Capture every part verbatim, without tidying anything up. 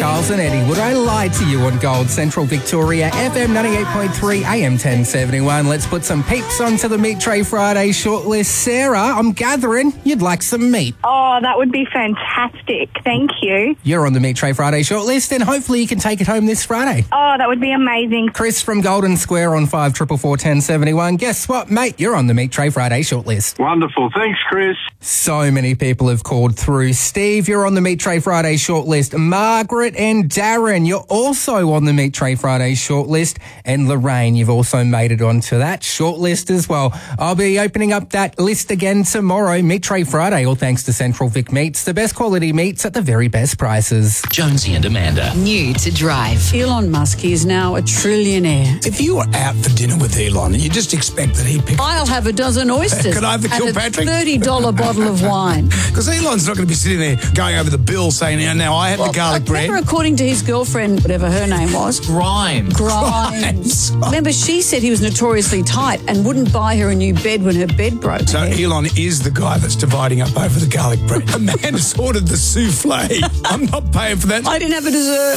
Charles and Eddie. Would I lie to you on Gold Central Victoria, F M ninety-eight point three, A M ten seventy-one. Let's put some peeps onto the Meat Tray Friday shortlist. Sarah, I'm gathering you'd like some meat. Oh, that would be fantastic. Thank you. You're on the Meat Tray Friday shortlist, and hopefully you can take it home this Friday. Oh, that would be amazing. Chris from Golden Square on five four four, one oh seven one. Guess what, mate? You're on the Meat Tray Friday shortlist. Wonderful. Thanks, Chris. So many people have called through. Steve, you're on the Meat Tray Friday shortlist. Margaret and Darren, you're also on the Meat Tray Friday shortlist. And Lorraine, you've also made it onto that shortlist as well. I'll be opening up that list again tomorrow. Meat Tray Friday, all thanks to Central Vic Meats, the best quality meats at the very best prices. Jonesy and Amanda. New to drive. Elon Musk is now a trillionaire. If you were out for dinner with Elon, you just expect that he'd pick... I'll have a dozen oysters. Could I have the and Kilpatrick? a thirty dollars bottle of wine. Because Elon's not going to be sitting there going over the bill saying, now, now I had Well, the garlic bread. Remember, according to his girlfriend, whatever her name was, Grimes. Grimes. Grimes. Remember, she said he was notoriously tight and wouldn't buy her a new bed when her bed broke. So Elon is the guy that's dividing up over the garlic bread. Amanda's ordered the souffle. I'm not paying for that. I didn't have a dessert.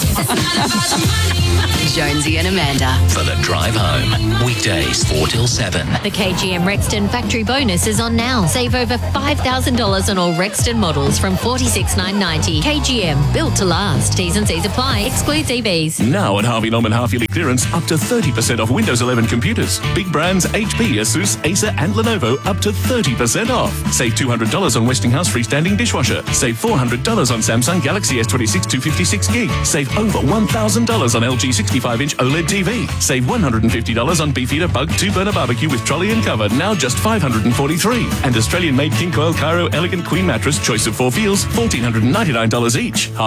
Jonesy and Amanda. For the drive home. Weekdays four till seven. The K G M Rexton factory bonus is on now. Save over five thousand dollars on all Rexton models from forty-six thousand nine hundred ninety dollars. K G M, built to last. T's and C's apply. Excludes E Vs. Now at Harvey Norman half-yearly clearance, up to thirty percent off Windows eleven computers. Big brands H P, Asus, Acer and Lenovo up to thirty percent off. Save two hundred dollars on Westinghouse freestanding dishwasher. Save four hundred dollars on Samsung Galaxy S twenty-six two fifty-six gig. Save over one thousand dollars on L G sixty-five inch OLED T V. Save one hundred fifty dollars on Beefeater Bug two burner barbecue with trolley and cover, now just five hundred forty-three dollars. And Australian-made King Coil Cairo Elegant Queen mattress, choice of four feels, one thousand four hundred ninety-nine dollars each.